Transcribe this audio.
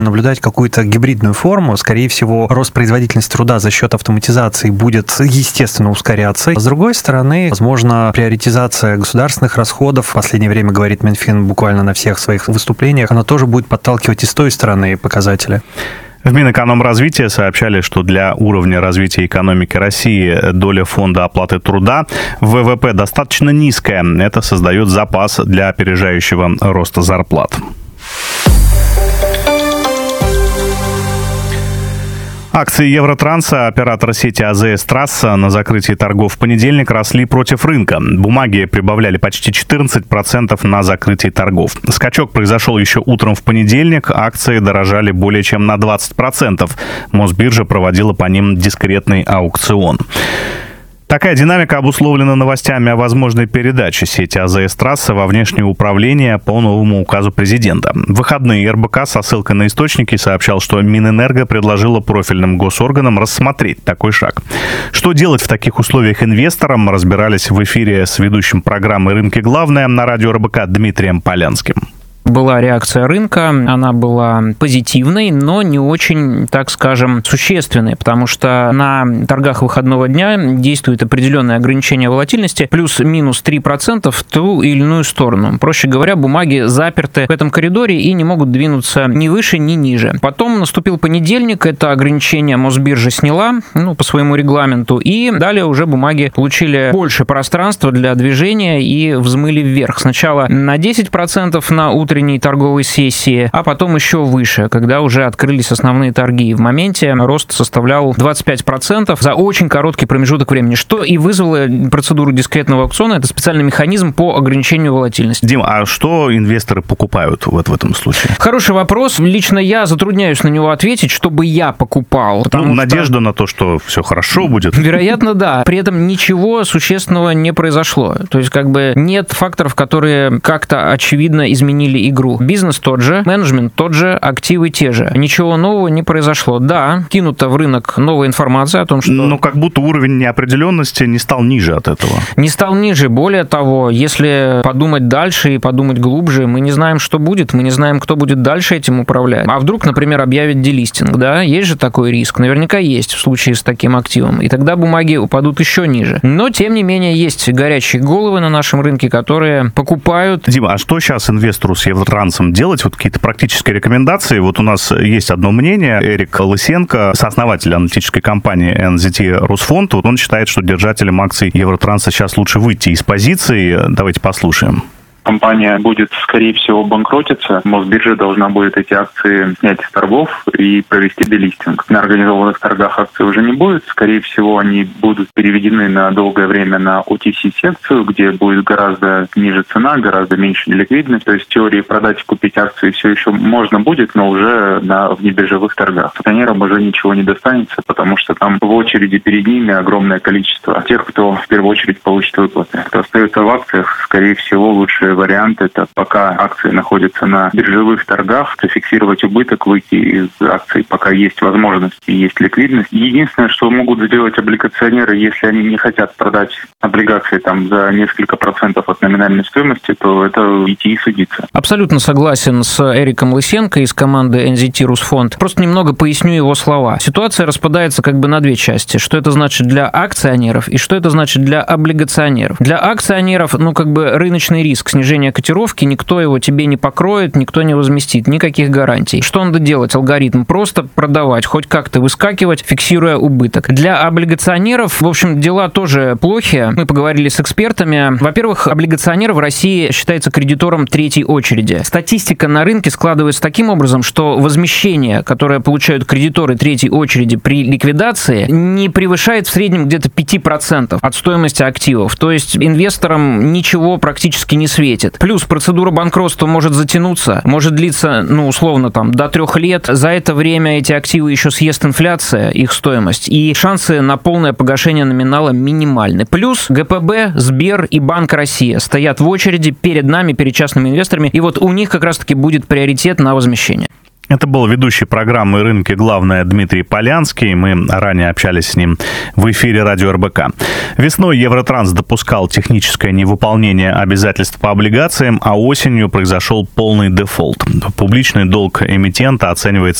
наблюдать какую-то гибридную форму. Скорее всего, рост производительности труда за счет автоматизации будет, естественно, ускоряться. С другой стороны, возможно, приоритизация государственных расходов, в последнее время говорит Минфин буквально на всех своих выступлениях, она тоже будет подталкивать и с той стороны показатели. В Минэкономразвития сообщали, что для уровня развития экономики России доля фонда оплаты труда в ВВП достаточно низкая. Это создает запас для опережающего роста зарплат. Акции Евротранса оператора сети АЗС Трасса на закрытии торгов в понедельник росли против рынка. Бумаги прибавляли почти 14% на закрытии торгов. Скачок произошел еще утром в понедельник. Акции дорожали более чем на 20%. Мосбиржа проводила по ним дискретный аукцион. Такая динамика обусловлена новостями о возможной передаче сети АЗС Трасса во внешнее управление по новому указу президента. В выходные РБК со ссылкой на источники сообщал, что Минэнерго предложила профильным госорганам рассмотреть такой шаг. Что делать в таких условиях инвесторам, разбирались в эфире с ведущим программы «Рынки. Главное» на радио РБК Дмитрием Полянским. Была реакция рынка, она была позитивной, но не очень, так скажем, существенной, потому что на торгах выходного дня действует определенное ограничение волатильности, плюс-минус 3% в ту или иную сторону. Проще говоря, бумаги заперты в этом коридоре и не могут двинуться ни выше, ни ниже. Потом наступил понедельник, это ограничение Мосбиржа сняла, по своему регламенту, и далее уже бумаги получили больше пространства для движения и взмыли вверх. Сначала на 10% на утренней торговой сессии, а потом еще выше, когда уже открылись основные торги. В моменте рост составлял 25% за очень короткий промежуток времени, что и вызвало процедуру дискретного аукциона. Это специальный механизм по ограничению волатильности. Дим, а что инвесторы покупают в этом случае? Хороший вопрос. Лично я затрудняюсь на него ответить, чтобы я покупал. Надежда на то, что все хорошо будет. Вероятно, да. При этом ничего существенного не произошло. То есть, нет факторов, которые как-то очевидно изменили игру. Бизнес тот же, менеджмент тот же, активы те же. Ничего нового не произошло. Да, кинута в рынок новая информация о том, что... Но как будто уровень неопределенности не стал ниже от этого. Не стал ниже. Более того, если подумать дальше и подумать глубже, мы не знаем, что будет, мы не знаем, кто будет дальше этим управлять. А вдруг, например, объявят делистинг, да? Есть же такой риск. Наверняка есть в случае с таким активом. И тогда бумаги упадут еще ниже. Но, тем не менее, есть горячие головы на нашем рынке, которые покупают. Дима, а что сейчас инвестору с Евротрансом делать? Какие-то практические рекомендации. У нас есть одно мнение. Эрик Лысенко, сооснователь аналитической компании NZT Русфонд, он считает, что держателям акций Евротранса сейчас лучше выйти из позиции. Давайте послушаем. Компания будет, скорее всего, банкротиться. Мосбиржа должна будет эти акции снять из торгов и провести делистинг. На организованных торгах акций уже не будет. Скорее всего, они будут переведены на долгое время на OTC-секцию, где будет гораздо ниже цена, гораздо меньше неликвидность. То есть в теории продать и купить акции все еще можно будет, но уже на внебиржевых торгах. Акционерам уже ничего не достанется, потому что там в очереди перед ними огромное количество тех, кто в первую очередь получит выплаты. Кто остается в акциях, скорее всего, лучше вариант — это пока акции находятся на биржевых торгах, зафиксировать убыток, выйти из акций, пока есть возможность и есть ликвидность. Единственное, что могут сделать облигационеры, если они не хотят продать облигации за несколько процентов от номинальной стоимости, то это идти и судиться. Абсолютно согласен с Эриком Лысенко из команды NZT Русфонд. Просто немного поясню его слова. Ситуация распадается на две части. Что это значит для акционеров и что это значит для облигационеров. Для акционеров, рыночный риск, снижение котировки, никто его тебе не покроет, никто не возместит, никаких гарантий. Что надо делать? Алгоритм просто продавать, хоть как-то выскакивать, фиксируя убыток. Для облигационеров, в общем, дела тоже плохи. Мы поговорили с экспертами. Во-первых, облигационер в России считается кредитором третьей очереди. Статистика на рынке складывается таким образом, что возмещение, которое получают кредиторы третьей очереди при ликвидации, не превышает в среднем где-то 5% от стоимости активов. То есть инвесторам ничего практически не светит. Плюс процедура банкротства может затянуться, может длиться, условно, до 3 лет. За это время эти активы еще съест инфляция, их стоимость, и шансы на полное погашение номинала минимальны. Плюс ГПБ, Сбер и Банк России стоят в очереди перед нами, перед частными инвесторами, и у них как раз-таки будет приоритет на возмещение. Это был ведущий программы «Рынки. Главное» Дмитрий Полянский. Мы ранее общались с ним в эфире радио РБК. Весной Евротранс допускал техническое невыполнение обязательств по облигациям, а осенью произошел полный дефолт. Публичный долг эмитента оценивается